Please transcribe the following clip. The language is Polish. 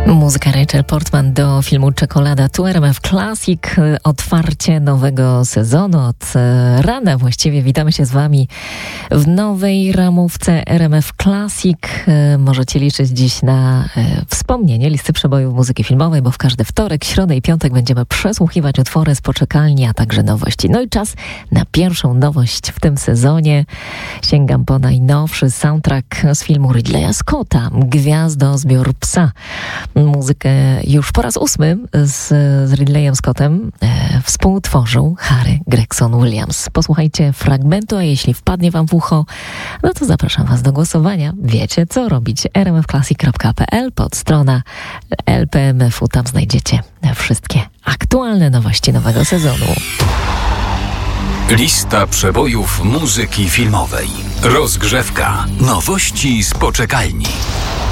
Muzyka Rachel Portman do filmu Czekolada tu RMF Classic. Otwarcie nowego sezonu od rana właściwie. Witamy się z Wami w nowej ramówce RMF Classic. Możecie liczyć dziś na wspomnienie listy przebojów muzyki filmowej, bo w każdy wtorek, środę i piątek będziemy przesłuchiwać utwory z poczekalni, a także nowości. No i czas na pierwszą nowość w tym sezonie. Sięgam po najnowszy soundtrack z filmu Ridleya Scotta, Gwiazdozbiór psa. Muzykę już po raz 8 z Ridleyem Scottem współtworzył Harry Gregson Williams. Posłuchajcie fragmentu, a jeśli wpadnie Wam w ucho, no to zapraszam Was do głosowania. Wiecie, co robić. rmfclassic.pl, podstrona LPMF-u. Tam znajdziecie wszystkie aktualne nowości nowego sezonu. Lista przebojów muzyki filmowej. Rozgrzewka. Nowości z poczekalni.